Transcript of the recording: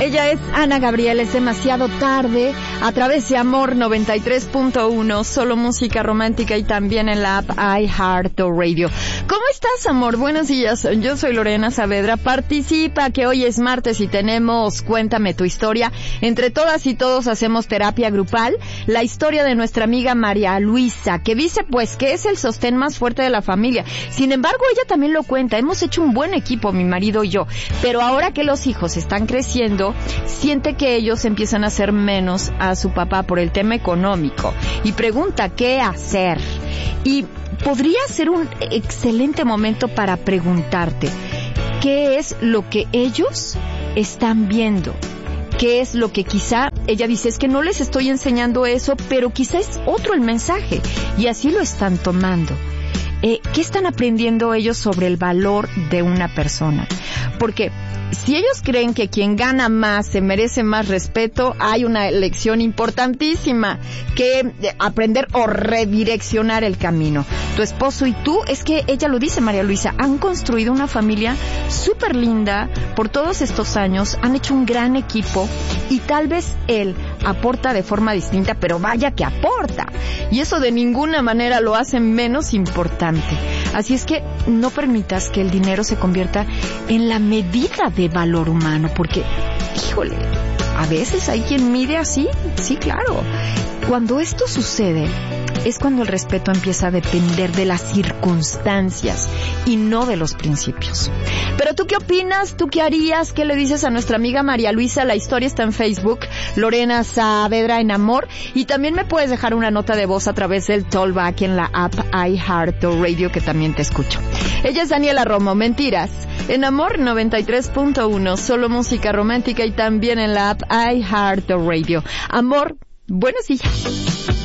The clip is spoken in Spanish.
Ella es Ana Gabriel, es demasiado tarde, a través de Amor 93.1, solo música romántica y también en la app iHeartRadio. ¿Cómo estás, amor? Buenos días, yo soy Lorena Saavedra. Participa, que hoy es martes y tenemos Cuéntame tu historia. Entre todas y todos hacemos terapia grupal. La historia de nuestra amiga María Luisa, que dice pues que es el sostén más fuerte de la familia. Sin embargo, ella también lo cuenta. Hemos hecho un buen equipo, mi marido y yo, pero ahora que los hijos están creciendo, siente que ellos empiezan a hacer menos a su papá por el tema económico y pregunta qué hacer. Y podría ser un excelente momento para preguntarte qué es lo que ellos están viendo. ¿Qué es lo que quizá ella dice? Es que no les estoy enseñando eso, pero quizá es otro el mensaje y así lo están tomando. ¿Qué están aprendiendo ellos sobre el valor de una persona? Porque si ellos creen que quien gana más se merece más respeto, hay una lección importantísima que aprender o redireccionar el camino. Tu esposo y tú, es que ella lo dice, María Luisa, han construido una familia súper linda por todos estos años, han hecho un gran equipo y tal vez él aporta de forma distinta, pero vaya que aporta. Y eso de ninguna manera lo hace menos importante. Así es que no permitas que el dinero se convierta en la medida de valor humano, porque, híjole, a veces hay quien mide así, sí, claro. Cuando esto sucede, es cuando el respeto empieza a depender de las circunstancias y no de los principios. Pero ¿tú qué opinas? ¿Tú qué harías? ¿Qué le dices a nuestra amiga María Luisa? La historia está en Facebook, Lorena Saavedra en Amor, y también me puedes dejar una nota de voz a través del Tollback en la app iHeartRadio, que también te escucho. Ella es Daniela Romo, Mentiras, en Amor 93.1, solo música romántica y también en la app iHeartRadio. Amor, buenos días.